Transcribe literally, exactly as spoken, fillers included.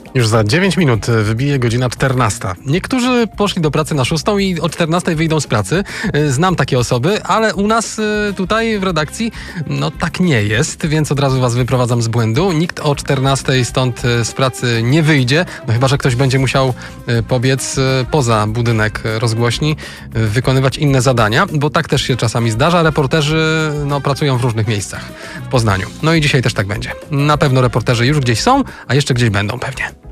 Już za dziewięć minut wybije godzina czternasta. Niektórzy poszli do pracy na szóstą i o czternastej wyjdą z pracy. Znam takie osoby, ale u nas tutaj w redakcji no tak nie jest, więc od razu was wyprowadzam z błędu. Nikt o czternastej stąd z pracy nie wyjdzie, no chyba że ktoś będzie musiał pobiec poza budynek rozgłośni, wykonywać inne zadania, bo tak też się czasami zdarza. Reporterzy no, pracują w różnych miejscach w Poznaniu. No i dzisiaj też tak będzie. Na pewno reporterzy już gdzieś są, a jeszcze gdzieś będą pewnie.